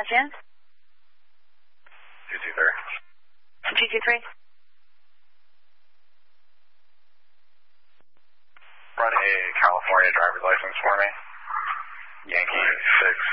chance? 223. 223? Run a California driver's license for me. Yankee